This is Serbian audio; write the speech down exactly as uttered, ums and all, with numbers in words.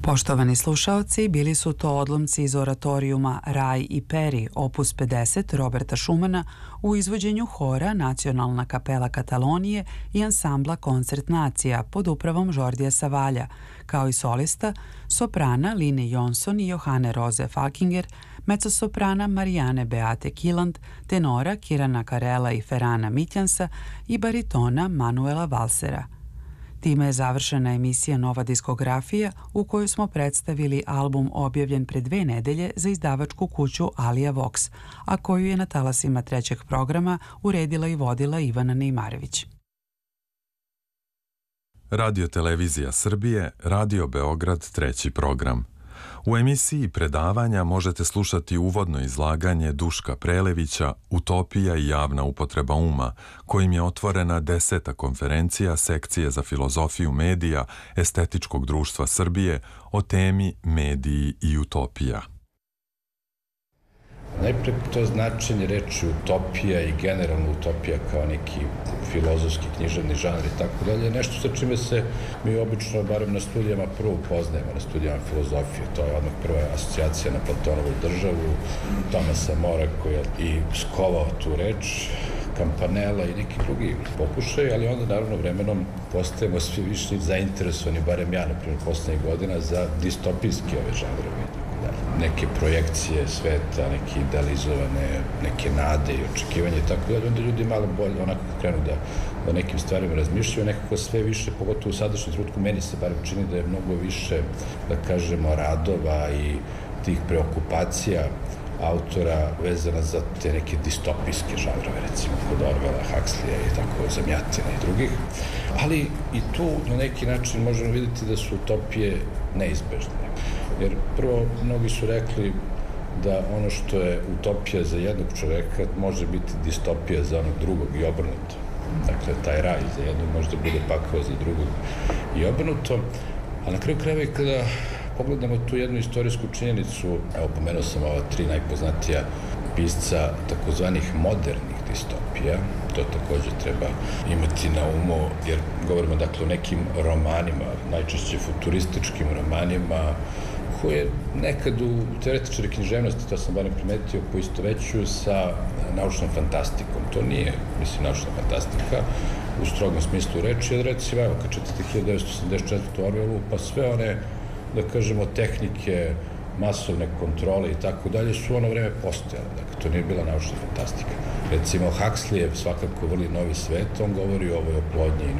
Poštovani slušaoci, bili su to odlomci iz oratorijuma Raj i Peri, opus pedeset Roberta Schumana u izvođenju hora Nacionalna kapela Katalonije i ansambla Koncert nacija pod upravom Žordija Savalja, kao i solista soprana Line Jonsson i Johane Rose Falkinger, mezzosoprana Marijane Beate Kiland, tenora Kirana Karela i Ferana Mitjansa i baritona Manuela Valsera. Time je završena emisija Nova diskografija u kojoj smo predstavili album objavljen pre dve nedelje za izdavačku kuću Alija Vox, a koju je na talasima trećeg programa uredila i vodila Ivana Neimarević. Radio Televizija Srbije, Radio Beograd, treći program. U emisiji predavanja možete slušati uvodno izlaganje Duška Prelevića Utopija i javna upotreba uma, kojim je otvorena deseta konferencija sekcije za filozofiju medija Estetičkog društva Srbije o temi Mediji i utopija. Najprej to značenje reči utopija i generalno utopija kao neki filozofski, književni žanr i tako dalje, nešto sa čime se mi obično, barem na studijama, prvo upoznajemo, na studijama filozofije. To je odmah prva asocijacija na Platonovu državu, Tomasa Mora koji je i skovao tu reč, Campanella i neki drugi pokušaj, ali onda naravno vremenom postajemo svi više zainteresovani, barem ja, na primjer, poslednjih godina, za distopijski ove žanrove. Neke projekcije sveta, neke idealizovane, neke nade i očekivanje i tako dalje, onda ljudi malo bolje onako krenu da o nekim stvarima razmišljaju, nekako sve više, pogotovo u sadašnjem trenutku, meni se barem čini da je mnogo više, da kažemo, radova i tih preokupacija autora vezana za te neke distopijske žanrove, recimo kod Orwella, Huxleya i tako, Zemljatina i drugih. Ali i tu na neki način možemo vidjeti da su utopije neizbežne. Jer prvo, mnogi su rekli da ono što je utopija za jednog čoveka može biti distopija za onog drugog i obrnuto. Dakle, taj raj za jednog može da bude pakao za drugog i obrnuto. A na kraju krajeva i kada pogledamo tu jednu istorijsku činjenicu, evo pomenuo sam ova tri najpoznatija pisca takozvanih modernih distopija, to takođe treba imati na umu, jer govorimo dakle o nekim romanima, najčešće futurističkim romanima, koje nekad u teoretičari književnosti, to sam barem primetio, poistovećuju sa naučnom fantastikom. To nije, mislim, naučna fantastika u strogom smislu reči, jer recimo, evo, kad čitate hiljadu devetsto osamdeset četvrtu Orwellu, pa sve one, da kažemo, tehnike, masovne kontrole i tako dalje su u ono vreme postojale. Dakle, to nije bila naučna fantastika. Recimo, Huxleyev svakako vrli novi svet, on govori o ovoj oplodnji in